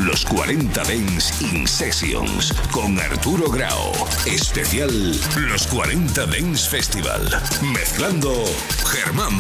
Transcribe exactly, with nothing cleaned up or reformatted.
Los cuarenta Dance In Sessions con Arturo Grau. Especial Los cuarenta Dance Festival. Mezclando Germán